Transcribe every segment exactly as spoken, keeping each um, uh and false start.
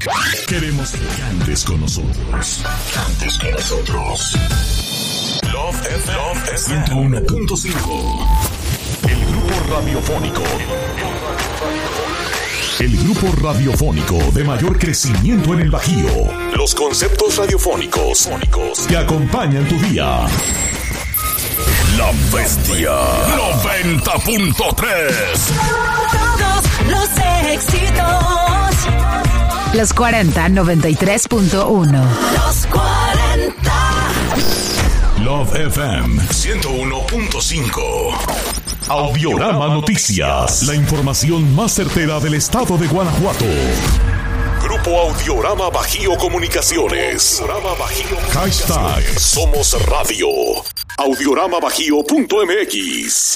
Queremos que cantes con nosotros. Cantes con nosotros. Love F M ciento uno punto cinco. El grupo radiofónico. El grupo radiofónico de mayor crecimiento en el Bajío. Los conceptos radiofónicos que acompañan tu día. La Bestia noventa punto tres. Todos los éxitos. Los cuarenta, noventa y tres punto uno. Los cuarenta. Love F M ciento uno punto cinco. Audiorama Noticias. La información más certera del estado de Guanajuato. Grupo Audiorama Bajío Comunicaciones. Audiorama Bajío. Hashtag Somos Radio. audiorama bajío punto m x.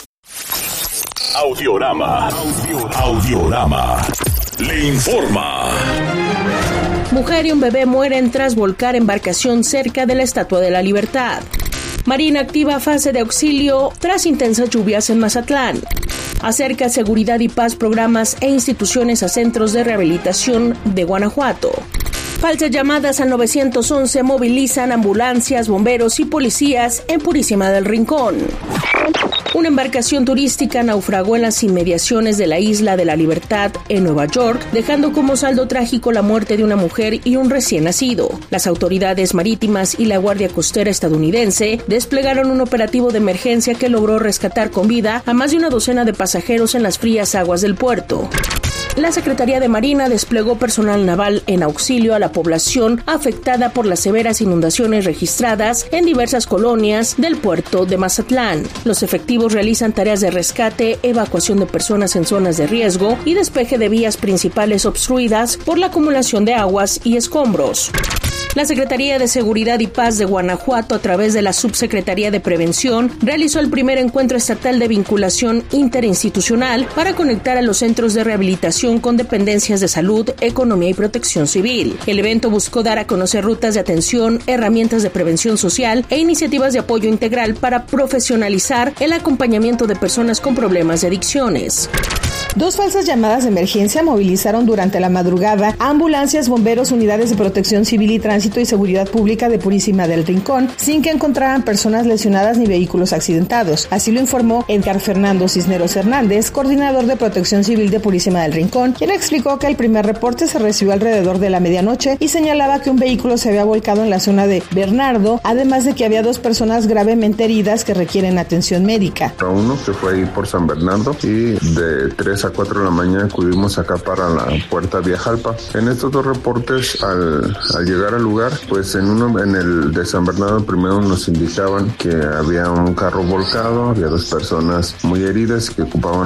Audiorama. Audiorama. Le informa. Mujer y un bebé mueren tras volcar embarcación cerca de la Estatua de la Libertad. Marina activa fase de auxilio tras intensas lluvias en Mazatlán. Acerca seguridad y paz programas e instituciones a centros de rehabilitación de Guanajuato. Falsas llamadas al nueve once movilizan ambulancias, bomberos y policías en Purísima del Rincón. Una embarcación turística naufragó en las inmediaciones de la Isla de la Libertad en Nueva York, dejando como saldo trágico la muerte de una mujer y un recién nacido. Las autoridades marítimas y la Guardia Costera estadounidense desplegaron un operativo de emergencia que logró rescatar con vida a más de una docena de pasajeros en las frías aguas del puerto. La Secretaría de Marina desplegó personal naval en auxilio a la población afectada por las severas inundaciones registradas en diversas colonias del puerto de Mazatlán. Los efectivos realizan tareas de rescate, evacuación de personas en zonas de riesgo y despeje de vías principales obstruidas por la acumulación de aguas y escombros. La Secretaría de Seguridad y Paz de Guanajuato, a través de la Subsecretaría de Prevención, realizó el primer encuentro estatal de vinculación interinstitucional para conectar a los centros de rehabilitación con dependencias de salud, economía y protección civil. El evento buscó dar a conocer rutas de atención, herramientas de prevención social e iniciativas de apoyo integral para profesionalizar el acompañamiento de personas con problemas de adicciones. Dos falsas llamadas de emergencia movilizaron durante la madrugada a ambulancias, bomberos, unidades de protección civil y tránsito y seguridad pública de Purísima del Rincón, sin que encontraran personas lesionadas ni vehículos accidentados. Así lo informó Edgar Fernando Cisneros Hernández, coordinador de protección civil de Purísima del Rincón, quien explicó que el primer reporte se recibió alrededor de la medianoche y señalaba que un vehículo se había volcado en la zona de Bernardo, además de que había dos personas gravemente heridas que requieren atención médica. Uno que fue ahí por San Bernardo y de tres a cuatro de la mañana acudimos acá para la Puerta Viajalpa. En estos dos reportes, al, al llegar al lugar, pues en uno, en el de San Bernardo primero nos indicaban que había un carro volcado, había dos personas muy heridas que ocupaban